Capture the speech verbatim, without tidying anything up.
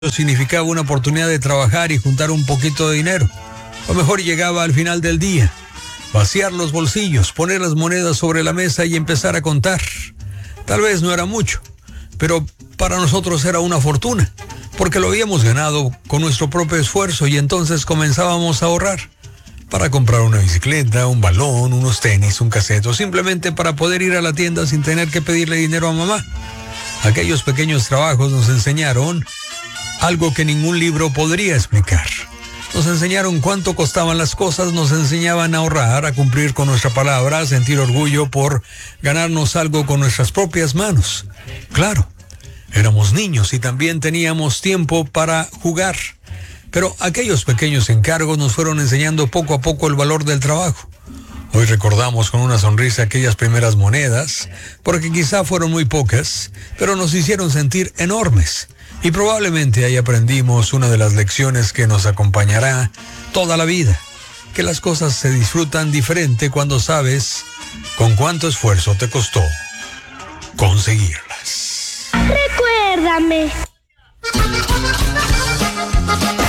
significaba una oportunidad de trabajar y juntar un poquito de dinero. O mejor, llegaba al final del día, vaciar los bolsillos, poner las monedas sobre la mesa y empezar a contar. Tal vez no era mucho, pero para nosotros era una fortuna, porque lo habíamos ganado con nuestro propio esfuerzo y entonces comenzábamos a ahorrar para comprar una bicicleta, un balón, unos tenis, un cassette o simplemente para poder ir a la tienda sin tener que pedirle dinero a mamá. Aquellos pequeños trabajos nos enseñaron algo que ningún libro podría explicar. Nos enseñaron cuánto costaban las cosas, nos enseñaban a ahorrar, a cumplir con nuestra palabra, a sentir orgullo por ganarnos algo con nuestras propias manos. Claro, éramos niños y también teníamos tiempo para jugar. Pero aquellos pequeños encargos nos fueron enseñando poco a poco el valor del trabajo. Hoy recordamos con una sonrisa aquellas primeras monedas, porque quizá fueron muy pocas, pero nos hicieron sentir enormes. Y probablemente ahí aprendimos una de las lecciones que nos acompañará toda la vida, que las cosas se disfrutan diferente cuando sabes con cuánto esfuerzo te costó conseguirlas. Recuérdame.